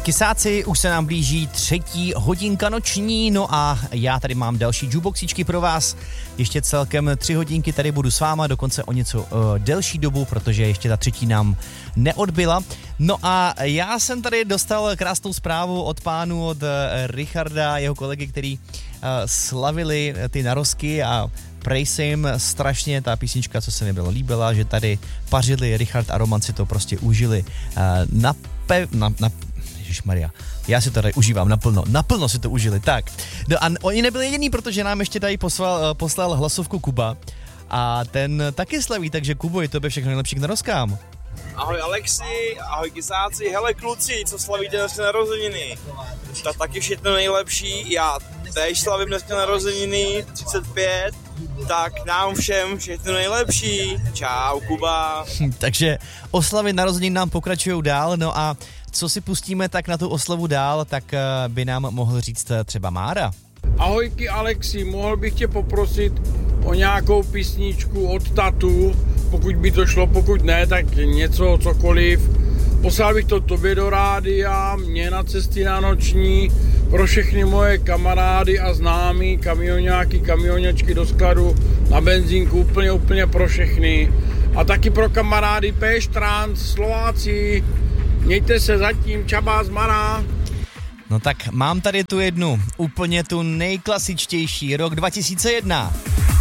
Kysáci, už se nám blíží 3. hodinka noční, no a já tady mám další jukeboxíčky pro vás. Ještě celkem 3 hodinky tady budu s váma, dokonce o něco delší dobu, protože ještě ta 3. nám neodbyla. No a já jsem tady dostal krásnou zprávu od pánu, od Richarda, jeho kolegy, který slavili ty narozky a prej se jim strašně ta písnička, co se mi bylo líbila, že tady pařili Richard a Roman si to prostě užili Ježišmarja, já si to tady užívám naplno si to užili, tak. No a oni nebyli jediný, protože nám ještě tady poslal hlasovku Kuba a ten taky slaví, takže Kubo, je tobě všechno nejlepší k narozkám. Ahoj Alexi, ahoj Kysáci, hele kluci, co slavíte dneska narozeniny? Tak taky všechno nejlepší, já též slavím dneska narozeniny, 35, tak nám všem všechno nejlepší, čau Kuba. Takže oslavy narozenin nám pokračují dál, no a co si pustíme tak na tu oslavu dál, tak by nám mohl říct třeba Mára. Ahojky Alexi, mohl bych tě poprosit o nějakou písničku od Tatu, pokud by to šlo, pokud ne, tak něco, cokoliv. Poslal bych to tobě do rádia, mě na cesty na noční, pro všechny moje kamarády a známí, kamioňáky, kamioňačky do skladu, na benzínku, úplně pro všechny. A taky pro kamarády Péštrans, Slováci, mějte se zatím, čabá z Mara. No tak mám tady tu jednu, úplně tu nejklasičtější, rok 2001.